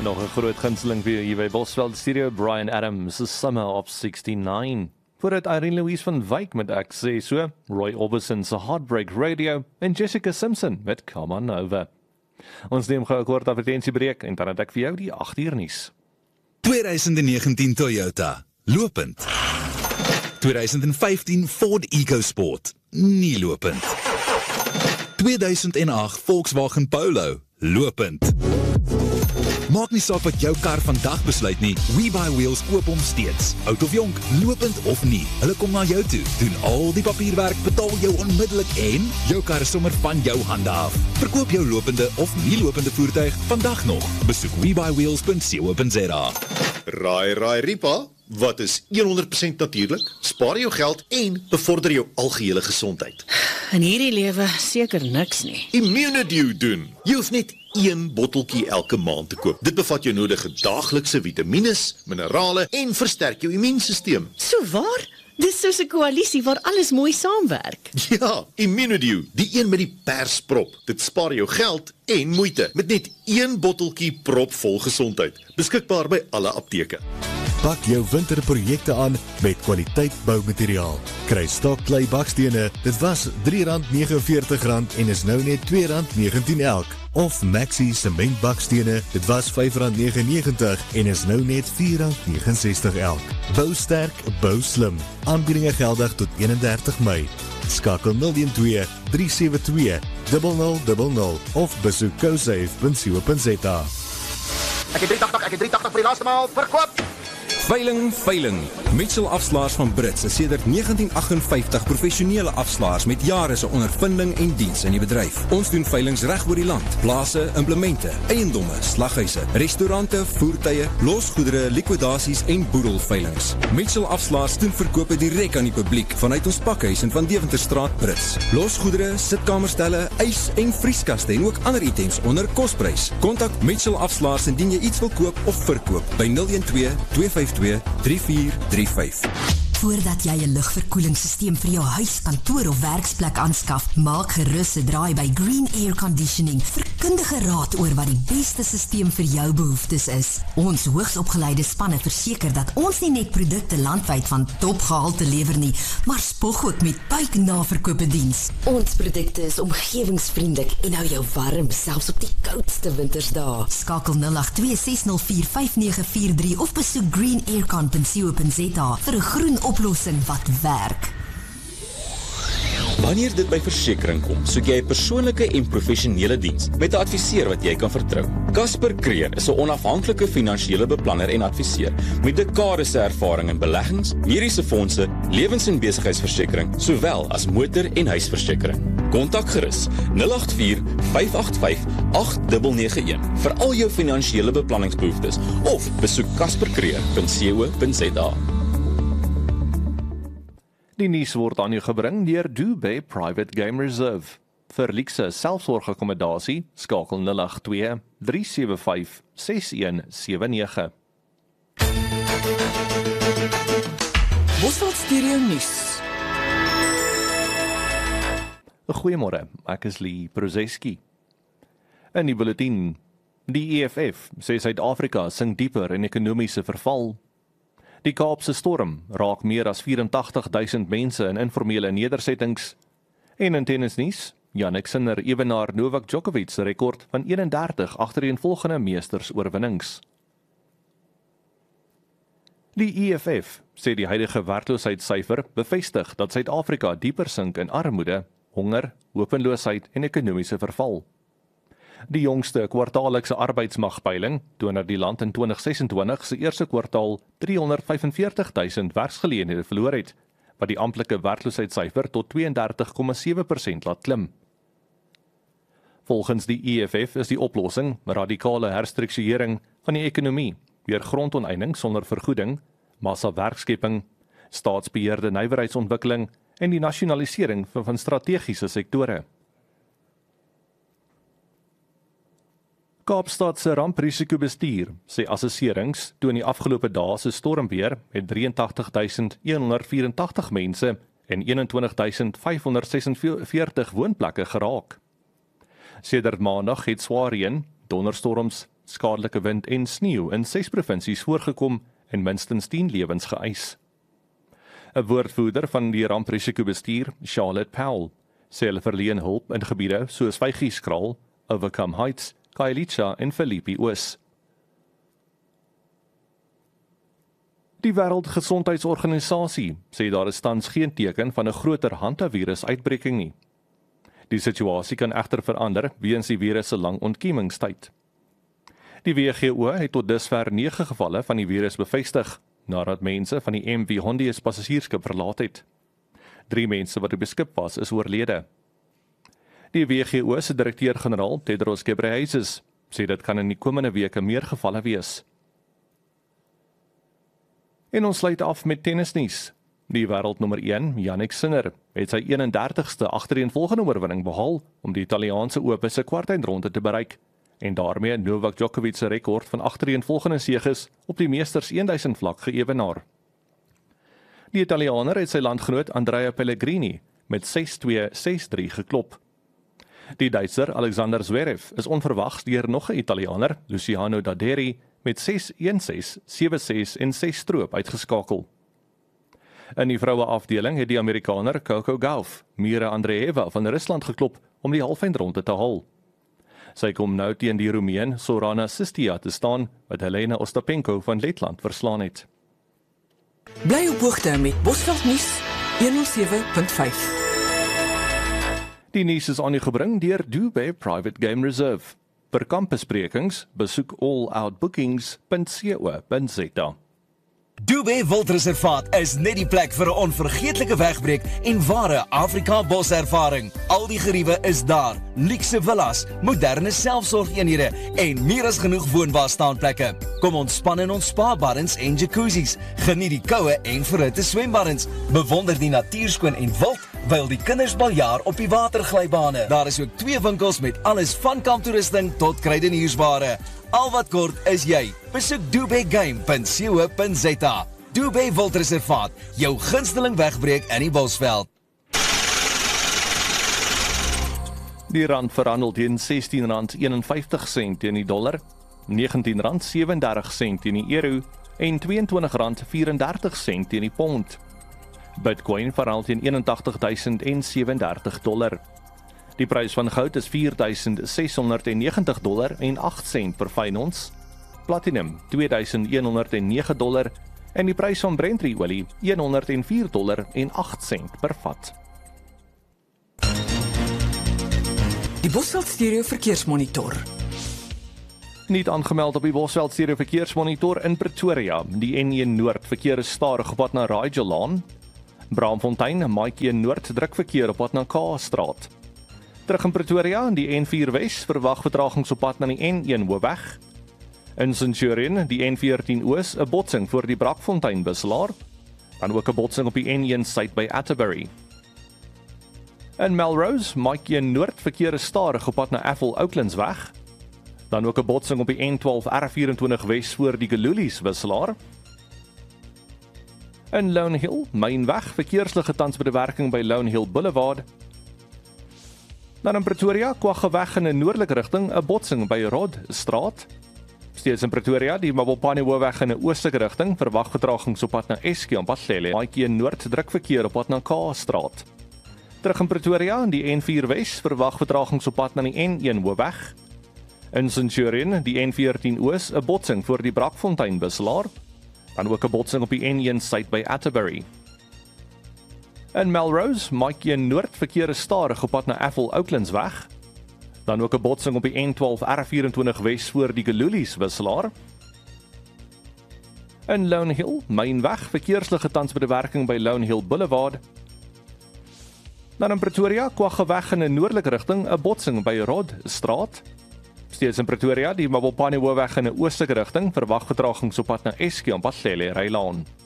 Nog 'n groot gunsteling vir hier by Bosveld Studio, Bryan Adams, The Summer of 69. Voordat Irene Louise van Wyk met Ek sê so, Roy Orbison se Heartbreak Radio en Jessica Simpson met Come On Over. Ons neem gou 'n kort advertentiebreek en dan het ek vir jou die 8 uur nuus. 2019 Toyota, lopend. 2015 Ford EcoSport, nie lopend. 2008 Volkswagen Polo, lopend. Maak nie saak wat jou kar vandag besluit nie, WeBuyWheels koop hom steeds. Oud of jonk, lopend of nie, hulle kom na jou toe, doen al die papierwerk, betaal jou onmiddellik en jou kar is sommer van jou hande af. Verkoop jou lopende of nie lopende voertuig vandag nog. Besoek WeBuyWheels.co.za. Raai Ripa, wat is 100% natuurlik, spaar jou geld en bevorder jou algehele gesondheid. In hierdie lewe seker niks nie. Immunedew doen. Jy hoef net 1 botteltjie elke maand te koop. Dit bevat jou nodige daaglikse vitamines, minerale en versterk jou immuunstelsel. So waar? Dis soos 'n koalisie waar alles mooi saamwerk. Ja, Immunedew, die een met die persprop. Dit spaar jou geld en moeite met net 1 botteltjie propvol gesondheid. Beskikbaar by alle apteke. Pak jou winterprojekte aan met kwaliteit boumateriaal. Kry stokklei bakstene, dit was R3.49 en is nou net R2.19 elk. Of Maxi sement bakstene, dit was R5.99 en is nou net R4.69 elk. Bou sterk, bou slim. Aanbiedinge geldig tot 31 Mei. Skakel 012 372 0000 of besoek cosafe.co.za. Ek het 380 vir die laaste maal verkoop. Veiling. Mitchell Afslaers van Brits is sedert 1958 professionele afslaers met jare se ondervinding en diens in die bedryf. Ons doen veilings reg oor die land. Plase, implemente, eiendomme, slaghuise, restaurante, voertuie, losgoedere, likwidasies en boedelveilings. Mitchell Afslaers doen verkope direk aan die publiek vanuit ons pakhuis in Van Deventerstraat, Brits. Losgoedere, sitkamerstelle, ys en vrieskaste en ook ander items onder kosprys. Kontak Mitchell Afslaers indien jy iets wil koop of verkoop by 012 252 3435. Voordat jy 'n lugverkoelingssysteem vir jou huis, kantoor of werksplek aanskaf, maak gerus 'n draai by Green Air Conditioning vir kundige raad oor wat die beste systeem vir jou behoeftes is. Ons hoogsopgeleide spanne verseker dat ons nie net produkte landwyd van topgehalte lewer nie, maar spog ook met buiknaverkope diens. Ons produkte is omgewingsvriendelik en hou jou warm, selfs op die koudste wintersdae. Skakel 082 of besoek greenaircon.co.za vir 'n groen oplossing wat werk. Wanneer dit by versekering kom, soek jy 'n persoonlike en professionele diens met 'n adviseur wat jy kan vertrou. Casper Creer is 'n onafhanklike finansiële beplanner en adviseur met dekades se ervaring in beleggings, mediese fondse, lewens- en besigheidsversekering, sowel as motor- en huisversekering. Kontak gerus 084 585 8991 vir al jou finansiële beplanningsbehoeftes of besoek caspercreer.co.za. Die nuus word aan jou gebring deur Dubai Private Game Reserve. Vir luukse selfsorgakkommodasie skakel 082 375 6179. Bosveld Studio nuus. Goeiemôre, ek is Lee Prozeski. In die bulletin, die EFF sê Suid-Afrika sink dieper in ekonomiese verval. Die Kaapse storm raak meer as 84,000 mense in informele nedersettings. En in tennisnuus, Jannik Sinner ewenaar Novak Djokovic se rekord van 31 agtereenvolgende meestersoorwinnings. Die EFF sê die huidige werkloosheidssyfer bevestig dat Suid-Afrika dieper sink in armoede, honger, hopeloosheid en ekonomiese verval. Die jongste kwartaallikse arbeidsmagpeiling toon dat die land in 2026 se eerste kwartaal 345,000 werksgeleenthede verloor het, wat die amptelike werkloosheidssyfer tot 32,7% laat klim. Volgens die EFF is die oplossing radikale herstrukturering van die ekonomie deur grondoneening sonder vergoeding, massa-werkskepping, staatsbeheerde nywerheidsontwikkeling en die nasionalisering van strategiese sektore. Kaapstad se ramprisikobestuur sê assesserings toon die afgelope dae se stormweer het 83,184 mense en 21,546 woonplekke geraak. Sedert maandag het swaar reën, donderstorms, skadelike wind en sneeu in 6 provinsies voorgekom en minstens 10 lewens geëis. 'n Woordvoerder van die ramprisikobestuur, Charlotte Powell, sê hulle verleen hulp in gebiede soos Vygieskraal, Overcome Heights, Khayelitsha en Philippi Oos. Die Wêreldgesondheidsorganisasie sê daar is tans geen teken van 'n groter hantavirus-uitbreking nie. Die situasie kan egter verander weens die virus se lang ontkiemingstyd. Die WHO het tot dusver 9 gevalle van die virus bevestig, nadat mense van die MV Hondius passasiersskip verlaat het. 3 mense wat op die skip was, is oorlede. Die WHO se direkteur-generaal, Tedros Ghebreyesus, sê dit kan in die komende weke meer gevalle wees. En ons sluit af met tennisnuus. Die wêreldnommer 1, Jannik Sinner, het sy 31ste agtereenvolgende oorwinning behaal om die Italiaanse Ope se kwartfinale te bereik en daarmee Novak Djokovic se rekord van agtereenvolgende seges op die meesters 1000 vlak geëwenaar. Die Italiaaner het sy landgenoot Andrea Pellegrini met 6-2, 6-3 geklop. Die Duitser Alexander Zverev is onverwags deur nog 'n Italiaaner, Luciano Daderi, met 6-1-6, 7-6 en 6 stroop uitgeskakel. In die vroue afdeling het die Amerikaner Coco Gauff, Mira Andreeva van Rusland geklop om die halfeindronde te haal. Sy kom nou teen die Roemeen Sorana Sistia te staan, wat Helena Ostapenko van Letland verslaan het. Bly op hoogte met Bosveld Nuus 107.5. Die nuus is aan u gebring deur Dubai Private Game Reserve. Per kampbesprekings besoek alloutbookings.co.za. Dubai Wildreservaat is net die plek vir 'n onvergeetlike wegbreek en ware Afrika boservaring. Al die geriewe is daar, luukse villas, moderne selfsorgeenhede en meer as genoeg woonbare staanplekke. Kom ontspan in ons spa-baddens en jacuzzis, geniet die koue en verhitte swembaddens, bewonder die natuurskoon en wild, wyl die kinders baljaar op die waterglybane. Daar is ook 2 winkels met alles van kamptoerusting tot kruideniersware. Al wat kort is jy. Besoek dubaigame.co.za. Dubai Wildreservaat, jou gunsteling wegbreek in die Bosveld. Die rand verhandel teen R16.51 teen die dollar, R19.37 teen die euro en R22.34 teen die pond. Bitcoin verhandel teen $81,037. Die prys van goud is $4,690 en 8 sent per fyn ons. Platinum $2,109 en die prys van Brent-olie $104 en 8 sent per vat. Die Bosveld Stereo Verkeersmonitor. Niet aangemeld op die Bosveld Stereo Verkeersmonitor in Pretoria. Die N1 Noord verkeer is stadig op pad na Raidgelaan. Braamfontein, Maatjie Noord druk verkeer op pad na K-straat. Terug in Pretoria, die N4 Wes verwag vertragings op pad na die N1 Hoofweg. In Centurion, die N14 Oos, 'n botsing voor die Brakfontein buslaar. Dan ook 'n botsing op die N1 Suid by Atterbury. In Melrose, Maatjie Noord verkeer is stadig op pad na Apple Oaklandsweg. Dan ook 'n botsing op die N12 R24 Wes voor die Gelulies buslaar. In Lone Hill, Mainweg, verkeersligte tans bewerking by Lone Hill Boulevard. Dan in Pretoria, Kwagga-weg in 'n noordelike rigting, 'n botsing by Rodstraat. Steeds in Pretoria, die Mabopane Hoofweg in 'n oostelike rigting, verwag vertragings op pad na Eskie en Patlele. Maatjie Noord druk verkeer op pad na K-straat. Terug in Pretoria, die N4 Wes verwag vertragings op pad na die N1 Hoofweg. In Centurion, die N14 Oos, 'n botsing voor die Brakfontein buslaar. Dan ook 'n botsing op die N1 Suid by Atterbury. In Melrose, Maatjie Noord verkeer is stadig op pad na Apple Oaklandsweg. Dan ook 'n botsing op die N12 R24 Wes voor die Gelulies buslaar. In Lone Hill, Mainweg, verkeersligte tans bewerking by Lone Hill Boulevard. Dan in Pretoria, Kwagga-weg in 'n noordelike rigting, 'n botsing by Rodstraat. Steeds in Pretoria, die Mabopane Hoofweg in 'n oostelike rigting, verwag vertragings op pad na Eskie en Patlele Rylaan.